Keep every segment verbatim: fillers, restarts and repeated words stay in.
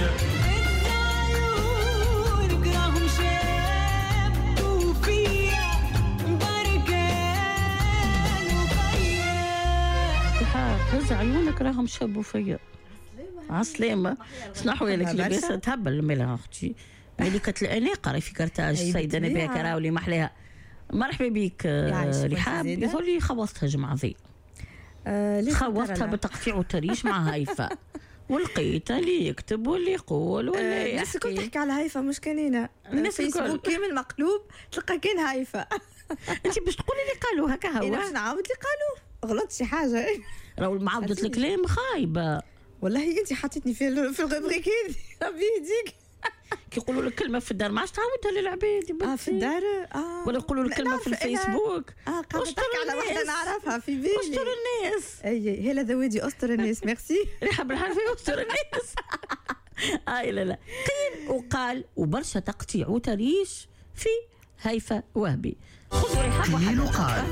هز عيونك راهم شابوا فيا عسلامة صنحوا لك لباسة تهبل مالها أختي ملكة الأناقة راهي في كرتاج السيدة نبيها كراولي محلاها. مرحبا بك رحاب. يقول لي خبصتها جمعة ذي آه خوفتها بتقطيع وتريش مع هيفا ولقيتها اللي يكتب واللي يقول واللي يحكي. الناس الكل تحكي على هيفا مش كانينا فيسبوك كامل مقلوب تلقى كان هيفا. انت باش تقولي اللي قالوا هكا هو انا نعاود اللي قالوا غلطت شي حاجه راهو معاودة الكلام خايبه والله. انت حطيتني في في الغبريك هذه ربي يهديك. كي يقولوا لك كلمه في الدار ما عادش تعاودها للعباد اه في الدار اه ولا يقولوا لك كلمه في الفيسبوك اه قاعده على وحده نعرفها في بالي استر الناس. اي هلا ذوادي استر الناس ميرسي رحب الحرفي استر الناس. اي لا لا قيل وقال وبرشا تقطيع وتريش في هيفا وهبي. خذوا رحاب وحد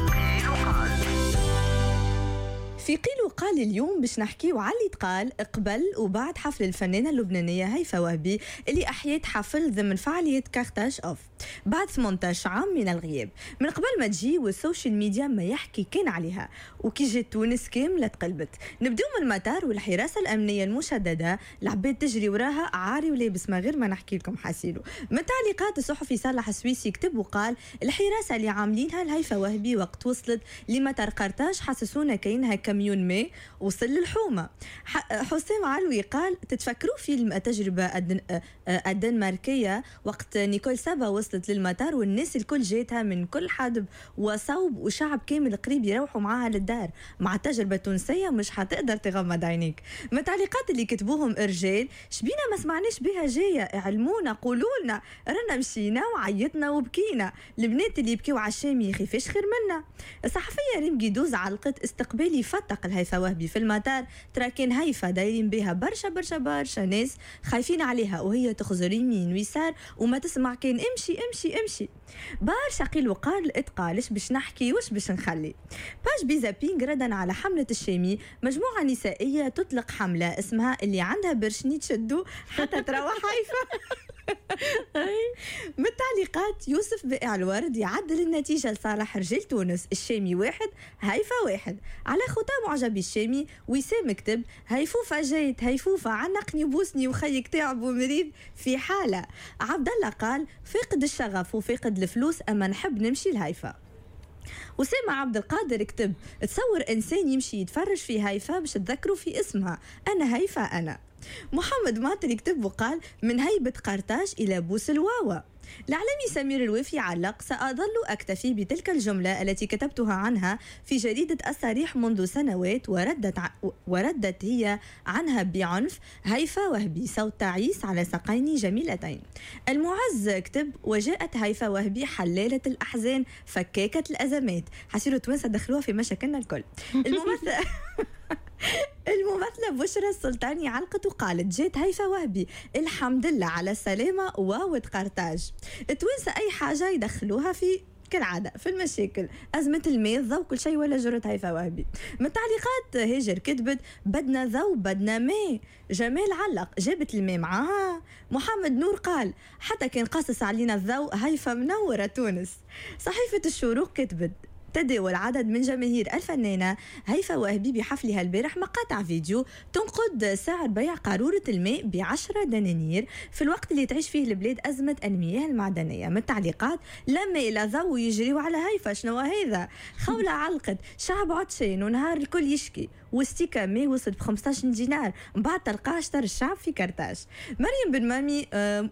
في قيل وقال اليوم باش نحكيو على اللي تقال قبل وبعد حفل الفنانة اللبنانية هيفا وهبي اللي أحيت حفل ضمن فعالية كارتاج أوف بعد ثمانية عشر عام من الغياب. من قبل ما تجي والسوشيال ميديا ما يحكي كان عليها وكي جات تونس كاملة تقلبت. نبدو من المطار والحراسة الأمنية المشددة العباد تجري وراها عاري ولابس ما غير ما نحكي لكم حاسيلو. من تعليقات الصحفي صالح السويسي كتب وقال الحراسة اللي عاملينها لهيفا وهبي وقت وصلت لمطار قرطاج حسسونا كأنها كميون ماء وصل للحومة. حسام علوي قال تتفكروا فيلم التجربة الدن... الدنماركية وقت نيكول سابا وصلت للمطار والناس الكل جاتها من كل حدب وصوب وشعب كامل قريب يروحوا معاها للدار. مع التجربة التونسية مش حتقدر تغمض عينيك. من التعليقات اللي كتبوهم رجال شبينا ما سمعناش بها جاية اعلمونا قولولنا رانا مشينا وعيطنا وبكينا. البنات اللي يبكيوا على الشام يخي فيش خير منا. الصحفية ريم قيدوز علقت استقبالي فتق الهيفا وهبي في المطار ترى كان هيفا دايرين بها برشا برشا برشا ناس خايفين عليها وهي تخزر يمين ويسار وما تسمع كان امشي امشي امشي. برشا قيل وقال اتقالش باش نحكي وش باش نخلي. باج بيزابينغ ردا على حملة الشامي مجموعة نسائية تطلق حملة اسمها اللي عندها برشني تشدو حتى تروح هيفا. من التعليقات يوسف بائع الورد يعدل النتيجة لصالح رجال تونس الشامي واحد هيفا واحد. على ختام معجبي الشامي وسام كتب هيفوفة جايت هيفوفة عنقني وبوسني وخيك تعب ومريض في حالة. عبد الله قال فاقد الشغف وفاقد الفلوس أما نحب نمشي لهيفا. وسامة عبد القادر كتب تصور إنسان يمشي يتفرج في هيفا باش تذكروا في اسمها أنا هيفا أنا. محمد ماطر يكتب وقال من هيبة قرطاج إلى بوس الواوا. الإعلامي سمير الوافي علق سأظل أكتفي بتلك الجملة التي كتبتها عنها في جريدة الصريح منذ سنوات وردت, ع... وردت هي عنها بعنف هيفا وهبي صوت تعيس على ساقين جميلتين. المعز كتب وجاءت هيفا وهبي حلالة الأحزان فكاكة الأزمات. حسيروا توانسة دخلوها في مشاكلنا الكل. الممثل الممثلة بشرى السلطاني علقت وقالت جات هيفا وهبي الحمد لله على السلامة واود قرطاج. توانسة أي حاجة يدخلوها في كالعادة في المشاكل أزمة الماء ضو كل شيء ولا جرت هيفا وهبي. من تعليقات هاجر كتبت بدنا ضو بدنا ماء. جمال علق جابت الماء معاها. محمد نور قال حتى كان قاصص علينا الضوء هيفا منورة تونس. صحيفة الشروق كتبت تداول عدد من جماهير الفنانة هيفا وهبي بحفلها البارح مقاطع فيديو تنقد سعر بيع قارورة الماء بعشرة دنانير في الوقت اللي تعيش فيه البلاد أزمة المياه المعدنية. من التعليقات لما إلى ضو يجريوا على هيفا شنو هذا. خولة علقت شعب عطشان ونهار الكل يشكي واستيكا ماء وصلت بخمسة عشر دينار بعد تلقاه اشترى الشعب في كرتاج. مريم بن مامي آه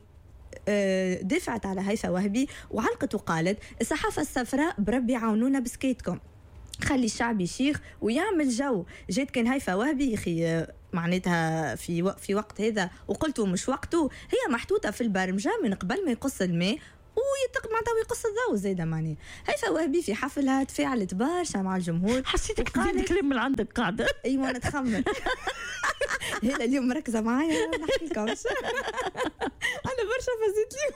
دفعت على هيفا وهبي وعلقت وقالت الصحافة الصفراء بربي عاونونا بسكيتكم خلي الشعب يشيخ ويعمل جو. جيت كان هيفا وهبي يخي معناتها في وق في وقت هذا وقلتوا مش وقته. هي محطوطة في البرمجة من قبل ما يقص الماء ويتق معناتها ويقص الضوء زيدا معني. هيفا وهبي في حفلها تفاعلت برشا مع الجمهور. حسيتك تزيد كلام من عندك قاعدة. ايوه انا اتخمن. هلا اليوم مركزة معايا نحكي لكمش. انا برشا فزيت لي.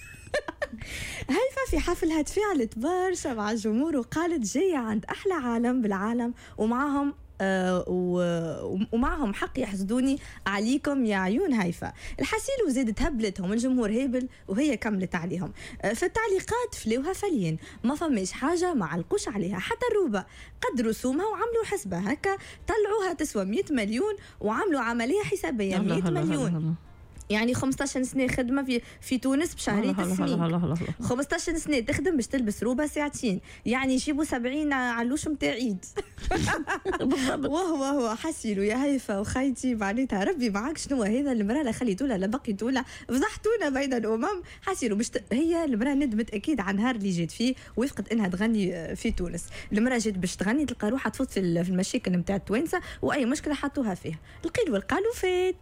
هيفا في حفلها تفاعلت برشا مع الجمهور وقالت جاية عند أحلى عالم بالعالم ومعهم آه ومعهم حق يحسدوني عليكم يا عيون هيفا. الحسيل وزادت هبلتهم الجمهور هيبل وهي كملت عليهم. آه في التعليقات فلوها فليين ما فماش حاجة ما علقوش عليها حتى الروبة قدروا سومها وعملوا حسبة هكا طلعوها تسوى مية مليون وعملوا عملية حسابية مية مليون. هلا هلا. يعني خمسطاش سنة خدمة في في تونس بشهرية السميك. خمسطاش سنة تخدم باش تلبس روبة ساعتين يعني يجيبوا سبعين علوش متاع عيد. وهو هو حسيلو يا هيفا وخيتي معناتها ربي معاك شنو هذا المرأة لا خليتولا لا بقيتولا فضحتونا بين الأمم. حسيلو مش هي المرأة ندمت أكيد على النهار اللي جات فيه وفقت إنها تغني في تونس. المرأة جات باش تغني تلقى روحها تفوت في المشاكل نتاع التوانسة وأي مشكلة حطوها فيها. القيل والقالوا فات.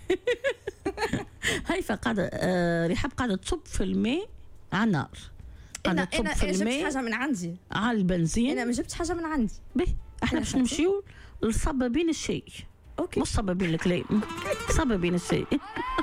هيفا قاعدة آه رحاب قاعدة تصب في الماء على النار. أنا أنا أنا جبت حاجة من عندي على البنزين. أنا ما جبت حاجة من عندي. به احنا باش نمشيو لصبابين الشاي. أوكي. مش صبابين الكلام صبابين الشاي.